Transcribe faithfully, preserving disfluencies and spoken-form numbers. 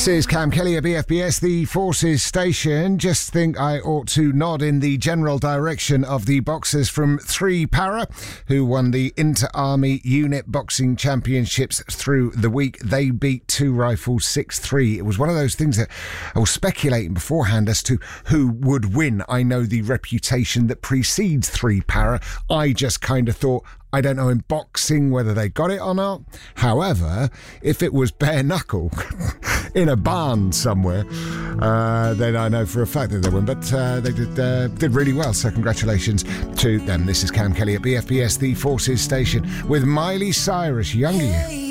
Is Cam Kelly at B F B S, the Forces Station. Just think I ought to nod in the general direction of the boxers from Three Para, who won the Inter-Army Unit Boxing Championships through the week. They beat Two Rifles six three. It was one of those things that I was speculating beforehand as to who would win. I know the reputation that precedes Three Para. I just kind of thought, I don't know in boxing whether they got it or not. However, if it was bare knuckle in a barn somewhere, uh, then I know for a fact that they won. But uh, they did uh, did really well. So congratulations to them. This is Cam Kelly at B F B S, the Forces Station, with Miley Cyrus, Younger You.